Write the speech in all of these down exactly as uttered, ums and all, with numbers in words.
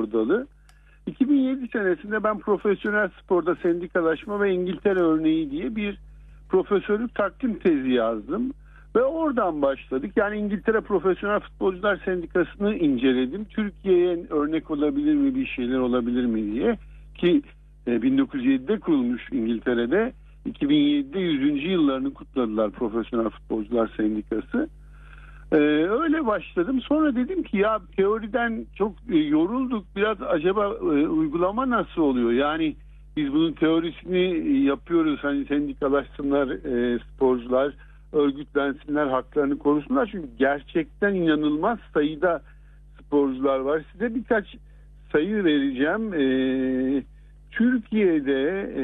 spor dalı. iki bin yedi senesinde ben profesyonel sporda sendikalaşma ve İngiltere örneği diye bir profesörlük takdim tezi yazdım. Ve oradan başladık. Yani İngiltere Profesyonel Futbolcular Sendikası'nı inceledim. Türkiye'ye örnek olabilir mi, bir şeyler olabilir mi diye. Ki bin dokuz yüz yedide kurulmuş İngiltere'de. iki bin yedide yüzüncü yıllarını kutladılar Profesyonel Futbolcular Sendikası. Ee, öyle başladım. Sonra dedim ki ya teoriden çok e, yorulduk. Biraz acaba e, uygulama nasıl oluyor? Yani biz bunun teorisini yapıyoruz. Hani sendikalaşsınlar e, sporcular, örgütlensinler, haklarını korusunlar. Çünkü gerçekten inanılmaz sayıda sporcular var. Size birkaç sayı vereceğim. Ee, Türkiye'de e,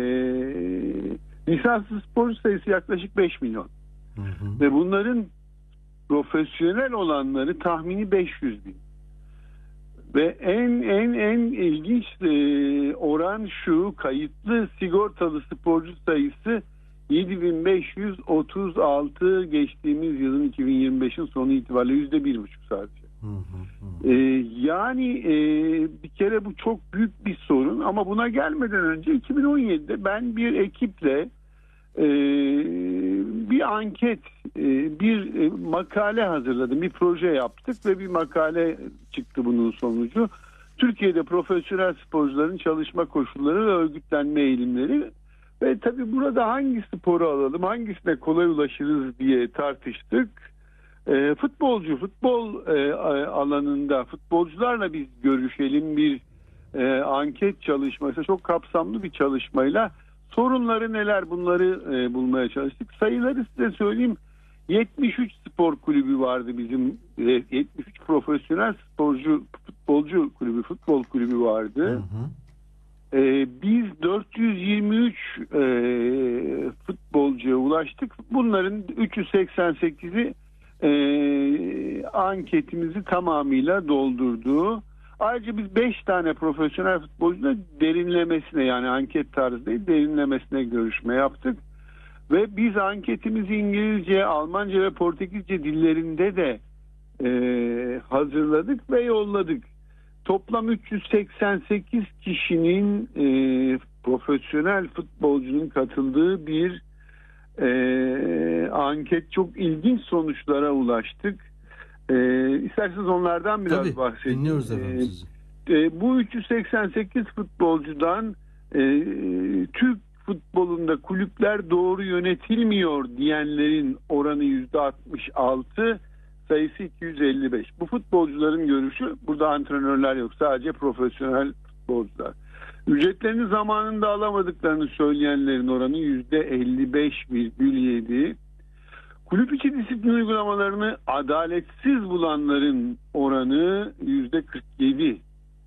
lisanslı sporcu sayısı yaklaşık beş milyon. Hı hı. Ve bunların profesyonel olanları tahmini beş yüz bin. Ve en en en ilginç e, oran şu: kayıtlı sigortalı sporcu sayısı yedi bin beş yüz otuz altı, geçtiğimiz yılın iki bin yirmi beşin sonu itibariyle yüzde bir buçuk sadece. Hı hı hı. Ee, yani e, bir kere bu çok büyük bir sorun, ama buna gelmeden önce iki bin on yedide ben bir ekiple e, bir anket, e, bir e, makale hazırladım, bir proje yaptık ve bir makale çıktı bunun sonucu. Türkiye'de profesyonel sporcuların çalışma koşulları ve örgütlenme eğilimleri. Ve tabii burada hangi sporu alalım, hangisine kolay ulaşırız diye tartıştık. E, futbolcu, futbol e, alanında futbolcularla biz görüşelim, bir e, anket çalışması, çok kapsamlı bir çalışmayla sorunları neler, bunları e, bulmaya çalıştık. Sayıları size söyleyeyim. yetmiş üç spor kulübü vardı bizim, e, yetmiş üç profesyonel sporcu, futbolcu kulübü, futbol kulübü vardı. Hı hı. Ee, biz dört yüz yirmi üç e, futbolcuya ulaştık. Bunların üç yüz seksen sekizi e, anketimizi tamamıyla doldurdu. Ayrıca biz beş tane profesyonel futbolcuyla derinlemesine, yani anket tarzı değil, derinlemesine görüşme yaptık. Ve biz anketimizi İngilizce, Almanca ve Portekizce dillerinde de e, hazırladık ve yolladık. Toplam üç yüz seksen sekiz kişinin, e, profesyonel futbolcunun katıldığı bir e, anket. Çok ilginç sonuçlara ulaştık. E, isterseniz onlardan biraz Tabii, bahsedeyim. Dinliyoruz efendim sizi. E, bu üç yüz seksen sekiz futbolcudan e, Türk futbolunda kulüpler doğru yönetilmiyor diyenlerin oranı yüzde altmış altı. Sayısı iki yüz elli beş. Bu futbolcuların görüşü. Burada antrenörler yok. Sadece profesyonel futbolcular. Ücretlerini zamanında alamadıklarını söyleyenlerin oranı yüzde elli beş virgül yedi. Kulüp içi disiplin uygulamalarını adaletsiz bulanların oranı yüzde kırk yedi.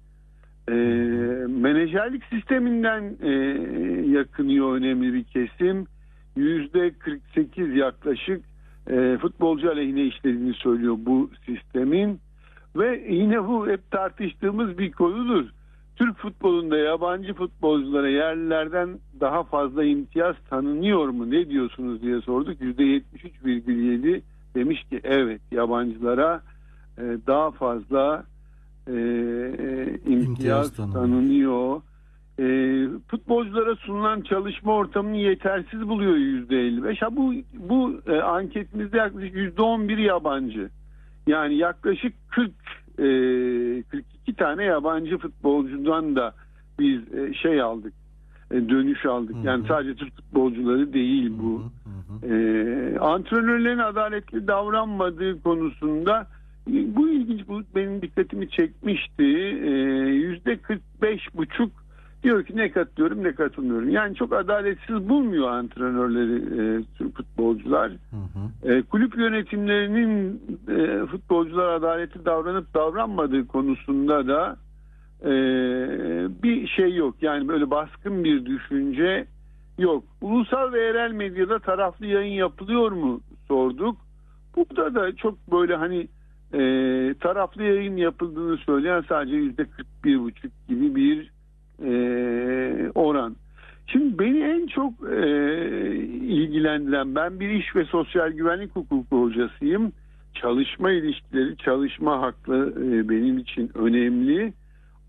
E, menajerlik sisteminden e, yakınıyor önemli bir kesim. yüzde kırk sekiz yaklaşık e, futbolcu aleyhine işlediğini söylüyor bu sistemin. Ve yine bu hep tartıştığımız bir konudur. Türk futbolunda yabancı futbolculara yerlilerden daha fazla imtiyaz tanınıyor mu, ne diyorsunuz diye sorduk. yüzde yetmiş üç virgül yedi demiş ki evet, yabancılara e, daha fazla e, imtiyaz, imtiyaz tanınıyor. E, futbolculara sunulan çalışma ortamını yetersiz buluyor yüzde elli beş. Ha, bu bu e, anketimizde yaklaşık yüzde on bir yabancı. Yani yaklaşık kırk e, kırk iki tane yabancı futbolcudan da biz e, şey aldık, e, dönüş aldık. Hı hı. Yani sadece Türk futbolcuları değil bu. Hı hı. E, antrenörlerin adaletli davranmadığı konusunda e, bu ilginç, bu benim dikkatimi çekmişti. Yüzde kırk beş buçuk diyor ki ne katılıyorum ne katılmıyorum. Yani çok adaletsiz bulmuyor antrenörleri e, Türk futbolcular. Hı hı. E, kulüp yönetimlerinin e, futbolcular adaletli davranıp davranmadığı konusunda da e, bir şey yok. Yani böyle baskın bir düşünce yok. Ulusal ve yerel medyada taraflı yayın yapılıyor mu sorduk. Burada da çok böyle hani e, taraflı yayın yapıldığını söyleyen sadece yüzde kırk bir buçuk gibi bir Ee, oran. Şimdi beni en çok e, ilgilendiren, ben bir iş ve sosyal güvenlik hukuku hocasıyım. Çalışma ilişkileri, çalışma hakları e, benim için önemli.